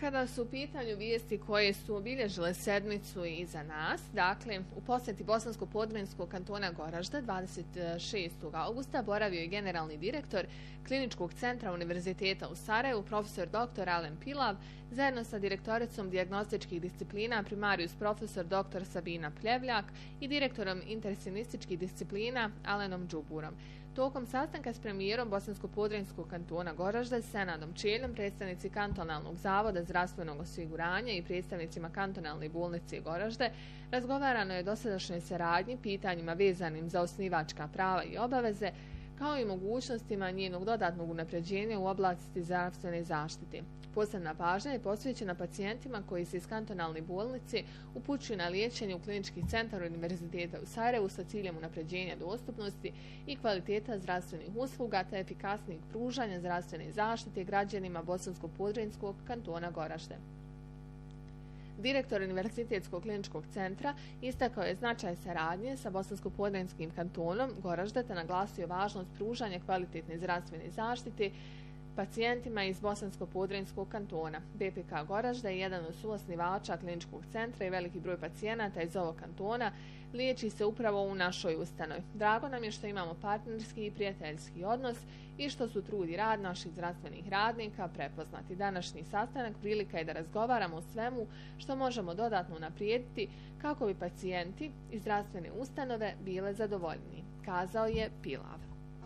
kada su u pitanju vijesti koje su obilježile sedmicu iza nas, dakle, u posjeti Bosansko-podrinjskog kantona Goražde 26. augusta boravio je generalni direktor Kliničkog centra Univerziteta u Sarajevu, profesor dr. Alen Pilav, zajedno sa direktoricom dijagnostičkih disciplina primarius profesor dr. Sabina Pljevljak i direktorom intersionističkih disciplina Alenom Đuburom. Tokom sastanka s premijerom Bosansko-podrinjskog kantona Goražde, Senadom Čeljom, predstavnici kantonalnog zavoda zdravstvenog osiguranja i predstavnicima kantonalne bolnice Goražde, razgovarano je o dosadašnjoj saradnji, pitanjima vezanim za osnivačka prava i obaveze, kao i mogućnostima njenog dodatnog unapređenja u oblasti zdravstvene zaštite. Posebna pažnja je posvećena pacijentima koji se iz kantonalne bolnice upućuju na liječenje u Klinički centar Univerziteta u Sarajevu sa ciljem unapređenja dostupnosti i kvaliteta zdravstvenih usluga te efikasnijeg pružanja zdravstvene zaštite građanima Bosansko-podrinjskog kantona Goražde. Direktor Univerzitetskog kliničkog centra istakao je značaj saradnje sa Bosansko-podrinjskim kantonom Goražde te naglasio važnost pružanja kvalitetne zdravstvene zaštite pacijentima iz Bosansko-podrinjskog kantona. BPK Goražde je jedan od suosnivača kliničkog centra i veliki broj pacijenata iz ovog kantona liječi se upravo u našoj ustanovi. Drago nam je što imamo partnerski i prijateljski odnos i što su trud i rad naših zdravstvenih radnika prepoznati. Današnji sastanak prilika je da razgovaramo o svemu što možemo dodatno unaprijediti kako bi pacijenti iz zdravstvene ustanove bile zadovoljni, kazao je Pilav.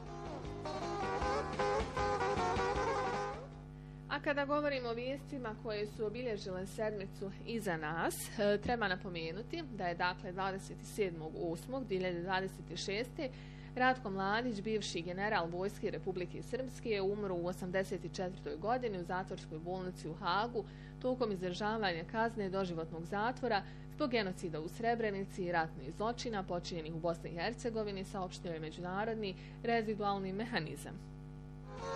A kada govorimo o vijestima koje su obilježile sedmicu iza nas, treba napomenuti da je dakle 27.8.2026. Ratko Mladić, bivši general Vojske Republike Srpske, umro u 84. godini u zatvorskoj bolnici u Hagu tokom izdržavanja kazne doživotnog zatvora zbog genocida u Srebrenici i ratnih zločina počinjenih u Bosni i Hercegovini, saopštio je Međunarodni rezidualni mehanizam.